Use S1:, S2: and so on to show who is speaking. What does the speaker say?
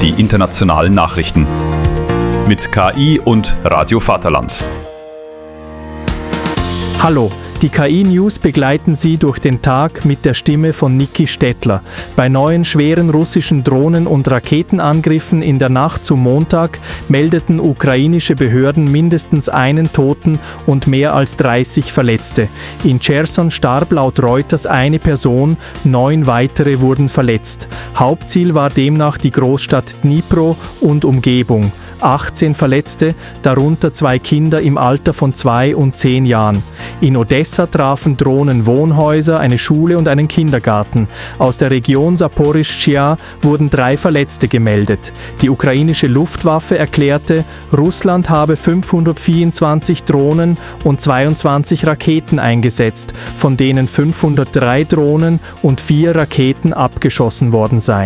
S1: die internationalen Nachrichten. Mit KI und Radio Vaterland.
S2: Hallo, die KI-News begleiten Sie durch den Tag mit der Stimme von Niki Stettler. Bei neuen schweren russischen Drohnen- und Raketenangriffen in der Nacht zum Montag meldeten ukrainische Behörden mindestens einen Toten und mehr als 30 Verletzte. In Cherson starb laut Reuters eine Person, 9 weitere wurden verletzt. Hauptziel war demnach die Großstadt Dnipro und Umgebung. 18 Verletzte, darunter 2 Kinder im Alter von 2 und 10 Jahren. In Odessa trafen Drohnen Wohnhäuser, eine Schule und einen Kindergarten. Aus der Region Saporischschja wurden 3 Verletzte gemeldet. Die ukrainische Luftwaffe erklärte, Russland habe 524 Drohnen und 22 Raketen eingesetzt, von denen 503 Drohnen und 4 Raketen abgeschossen worden seien.